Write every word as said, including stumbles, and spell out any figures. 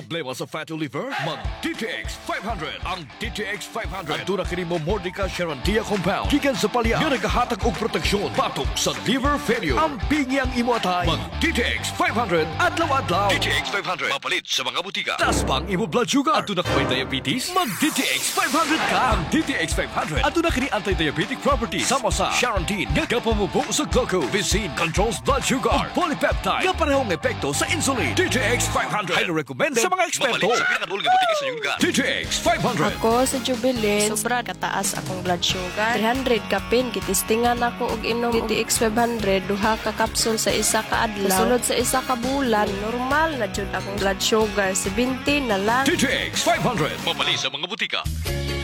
problema sa fatty liver? Mag-D T X five hundred. Ang D T X five hundred aduna kini mo Mordica Charantia compound gikan sa palya nga nagahatag og proteksyon batok sa liver failure. Ang pingi ang imo atay. Mag-D T X five hundred adlaw-adlaw. D T X five hundred mapalit sa mga butika. Taas pa ang imo blood sugar. Aduna ka may diabetes? Mag-D T X five hundred ka. Ang D T X five hundred aduna kini anti-diabetic properties sama sa Charantin nga kapamubo sa glucose, Vicin controls blood sugar, polypeptide nga parehong epekto sa insulin. D T X five hundred highly recommended sa mga eksperto. D T X five hundred. Ako sa Jubilee, sobra kataas akong blood sugar. three hundred kapin, kitistingan ako og inom D T X five hundred, duha ka kapsul sa isa ka adlaw. Sulod sa isa ka bulan, normal na jud akong blood sugar, seventy na lang. D T X five hundred. Mabali sa mga butika.